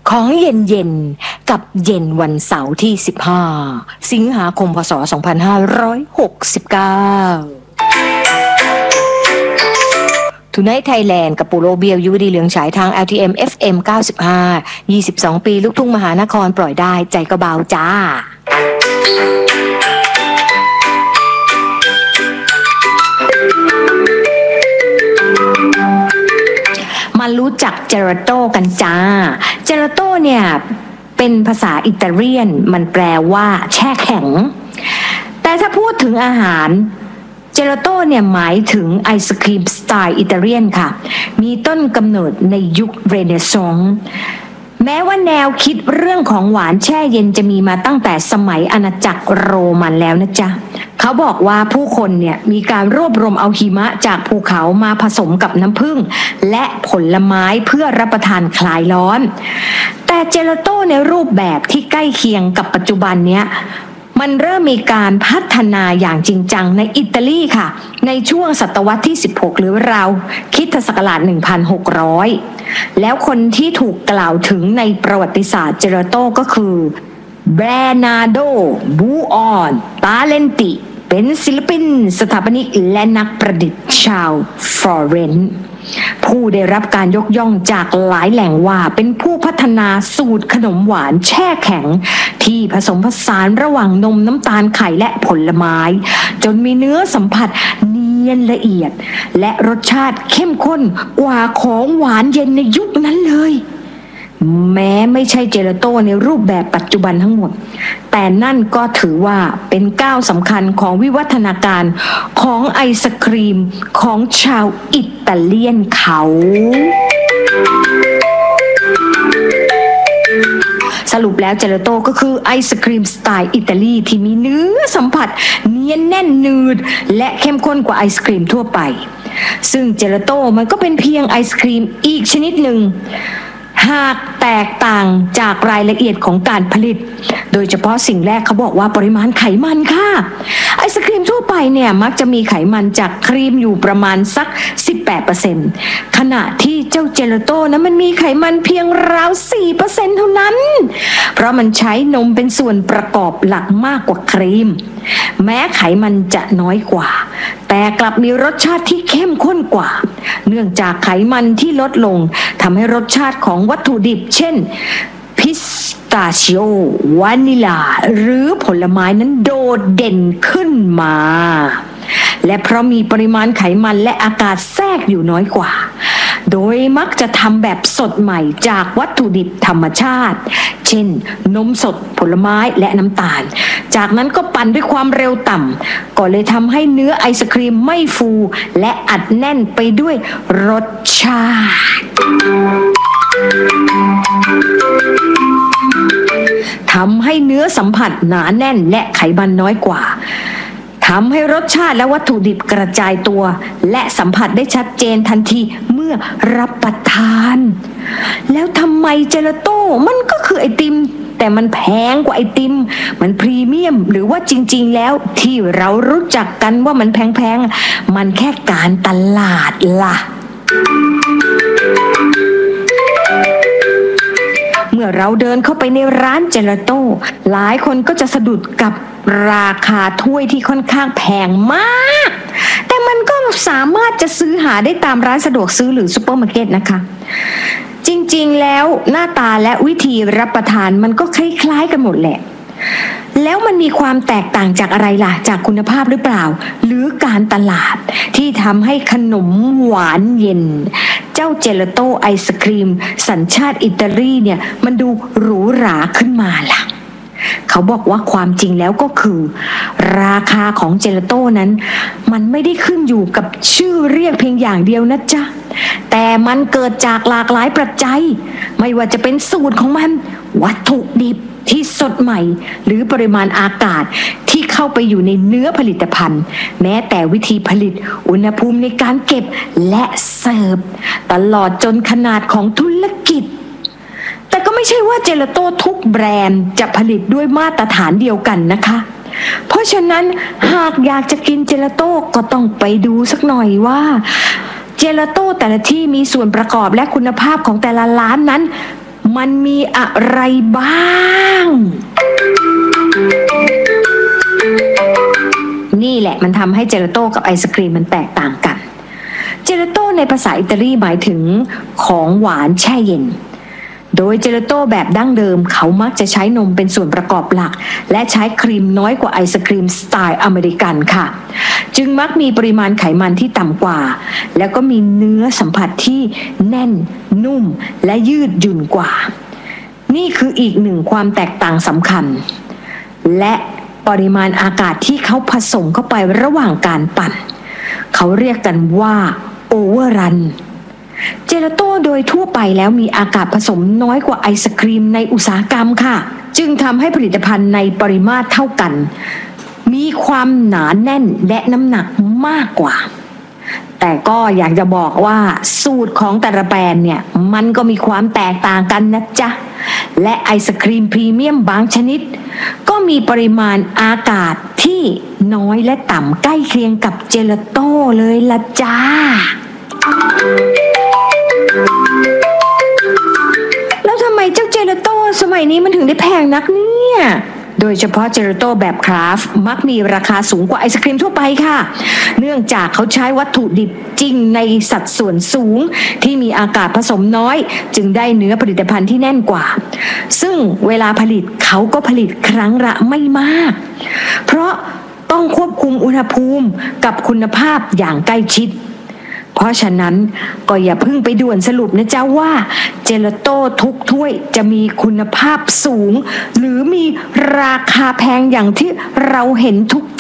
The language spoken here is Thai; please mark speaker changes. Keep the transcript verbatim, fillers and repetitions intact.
Speaker 1: ของเย็นเย็นกับเย็นวันเสาร์ที่สิบห้าสิงหาคมพศสองพันห้าร้อยหกสิบเก้าทูไนท์ไทยแลนด์กับปูโรเบียวยุวดีเหลืองฉายทาง แอล ที เอ็ม เอฟ เอ็ม เก้าสิบห้า ยี่สิบสองปีลูกทุ่งมหานครปล่อยได้ใจก็เบาจ้ามารู้จักเจลาโต้กันจ้าเจลาโต้เนี่ยเป็นภาษาอิตาเลียนมันแปลว่าแช่แข็งแต่ถ้าพูดถึงอาหารเจลาโต้เนี่ยหมายถึงไอศครีมสไตล์อิตาเลียนค่ะมีต้นกำเนิดในยุคเรเนซองส์แม้ว่าแนวคิดเรื่องของหวานแช่เย็นจะมีมาตั้งแต่สมัยอาณาจักรโรมันแล้วนะจ๊ะเขาบอกว่าผู้คนเนี่ยมีการรวบรวมเอาหิมะจากภูเขามาผสมกับน้ำผึ้งและผลไม้เพื่อรับประทานคลายร้อนแต่เจลาโต้ในรูปแบบที่ใกล้เคียงกับปัจจุบันเนี้ยมันเริ่มมีการพัฒนาอย่างจริงจังในอิตาลีค่ะในช่วงศตวรรษที่สิบหกหรือราวคริสตศักราชหนึ่งพันหกร้อยแล้วคนที่ถูกกล่าวถึงในประวัติศาสตร์เจลาโต้ก็คือเบรนาโดบูออนตาเลนติเป็นศิลปินสถาปนิกและนักประดิษฐ์ชาวฟลอเรนซ์ผู้ได้รับการยกย่องจากหลายแหล่งว่าเป็นผู้พัฒนาสูตรขนมหวานแช่แข็งที่ผสมผสานระหว่างนมน้ำตาลไข่และผลไม้จนมีเนื้อสัมผัสเนียนละเอียดและรสชาติเข้มข้นกว่าของหวานเย็นในยุคนั้นเลยแม้ไม่ใช่เจลาโต้ในรูปแบบปัจจุบันทั้งหมดแต่นั่นก็ถือว่าเป็นก้าวสำคัญของวิวัฒนาการของไอศครีมของชาวอิตาเลียนเขาสรุปแล้วเจลาโต้ก็คือไอศครีมสไตล์อิตาลีที่มีเนื้อสัมผัสเนียนแน่นหนืดและเข้มข้นกว่าไอศครีมทั่วไปซึ่งเจลาโต้มันก็เป็นเพียงไอศครีมอีกชนิดหนึ่งหากแตกต่างจากรายละเอียดของการผลิตโดยเฉพาะสิ่งแรกเขาบอกว่าปริมาณไขมันค่ะไอศครีมทั่วไปเนี่ยมักจะมีไขมันจากครีมอยู่ประมาณสัก สิบแปดเปอร์เซ็นต์ ขณะที่เจ้าเจลาโต้นะมันมีไขมันเพียงราว สี่เปอร์เซ็นต์ เท่านั้นเพราะมันใช้นมเป็นส่วนประกอบหลักมากกว่าครีมแม้ไขมันจะน้อยกว่าแต่กลับมีรสชาติที่เข้มข้นกว่าเนื่องจากไขมันที่ลดลงทำให้รสชาติของวัตถุดิบเช่นพิสตาชิโอวานิลาหรือผลไม้นั้นโดดเด่นขึ้นมาและเพราะมีปริมาณไขมันและอากาศแทรกอยู่น้อยกว่าโดยมักจะทำแบบสดใหม่จากวัตถุดิบธรรมชาติเช่นนมสดผลไม้และน้ำตาลจากนั้นก็ปั่นด้วยความเร็วต่ำก็เลยทำให้เนื้อไอศครีมไม่ฟูและอัดแน่นไปด้วยรสชาติทำให้เนื้อสัมผัสหนาแน่นและไขมันน้อยกว่าทำให้รสชาติและวัตถุดิบกระจายตัวและสัมผัสได้ชัดเจนทันทีเมื่อรับประทานแล้วทำไมเจลาโต้มันก็คือไอติมแต่มันแพงกว่าไอติมมันพรีเมียมหรือว่าจริงๆแล้วที่เรารู้จักกันว่ามันแพงๆมันแค่การตลาดล่ะเมื่อเราเดินเข้าไปในร้านเจลาโต้หลายคนก็จะสะดุดกับราคาถ้วยที่ค่อนข้างแพงมากแต่มันก็สามารถจะซื้อหาได้ตามร้านสะดวกซื้อหรือซุปเปอร์มาร์เก็ตนะคะจริงๆแล้วหน้าตาและวิธีรับประทานมันก็คล้ายๆกันหมดแหละแล้วมันมีความแตกต่างจากอะไรล่ะจากคุณภาพหรือเปล่าหรือการตลาดที่ทำให้ขนมหวานเย็นเจ้าเจลาโต้ไอศครีมสัญชาติอิตาลีเนี่ยมันดูหรูหราขึ้นมาล่ะเขาบอกว่าความจริงแล้วก็คือราคาของเจลาโต้นั้นมันไม่ได้ขึ้นอยู่กับชื่อเรียกเพียงอย่างเดียวนะจ๊ะแต่มันเกิดจากหลากหลายปัจจัยไม่ว่าจะเป็นสูตรของมันวัตถุดิบที่สดใหม่หรือปริมาณอากาศที่เข้าไปอยู่ในเนื้อผลิตภัณฑ์แม้แต่วิธีผลิตอุณหภูมิในการเก็บและเสิร์ฟตลอดจนขนาดของธุรกิจแต่ก็ไม่ใช่ว่าเจลาโต้ทุกแบรนด์จะผลิตด้วยมาตรฐานเดียวกันนะคะเพราะฉะนั้นหากอยากจะกินเจลาโต้ก็ต้องไปดูสักหน่อยว่าเจลาโต้แต่ละที่มีส่วนประกอบและคุณภาพของแต่ละร้านนั้นมันมีอะไรบ้าง นี่แหละมันทำให้เจลาโต้กับไอศกรีมมันแตกต่างกันเจลาโต้ในภาษาอิตาลีหมายถึงของหวานแช่เย็นโดยเจลาโต้แบบดั้งเดิมเขามักจะใช้นมเป็นส่วนประกอบหลักและใช้ครีมน้อยกว่าไอศกรีมสไตล์อเมริกันค่ะจึงมักมีปริมาณไขมันที่ต่ำกว่าแล้วก็มีเนื้อสัมผัสที่แน่นนุ่มและยืดหยุ่นกว่านี่คืออีกหนึ่งความแตกต่างสำคัญและปริมาณอากาศที่เขาผสมเข้าไประหว่างการปั่นเขาเรียกกันว่าโอเวอร์รันเจลาโต้โดยทั่วไปแล้วมีอากาศผสมน้อยกว่าไอศกรีมในอุตสาหกรรมค่ะจึงทำให้ผลิตภัณฑ์ในปริมาตรเท่ากันมีความหนาแน่นและน้ำหนักมากกว่าแต่ก็อยากจะบอกว่าสูตรของแต่ละแบรนด์เนี่ยมันก็มีความแตกต่างกันนะจ๊ะและไอศกรีมพรีเมียมบางชนิดก็มีปริมาณอากาศที่น้อยและต่ำใกล้เคียงกับเจลาโต้เลยละจ้าแล้วทำไมเจ้าเจลาโต้สมัยนี้มันถึงได้แพงนักเนี่ยโดยเฉพาะเจลาโต้แบบคราฟต์มักมีราคาสูงกว่าไอศกรีมทั่วไปค่ะเนื่องจากเขาใช้วัตถุดิบจริงในสัดส่วนสูงที่มีอากาศผสมน้อยจึงได้เนื้อผลิตภัณฑ์ที่แน่นกว่าซึ่งเวลาผลิตเขาก็ผลิตครั้งละไม่มากเพราะต้องควบคุมอุณหภูมิกับคุณภาพอย่างใกล้ชิดเพราะฉะนั้นก็อย่าเพิ่งไปด่วนสรุปนะจ๊ะว่าเจลาโต้ทุกถ้วยจะมีคุณภาพสูงหรือมีราคาแพงอย่างที่เราเห็นทุก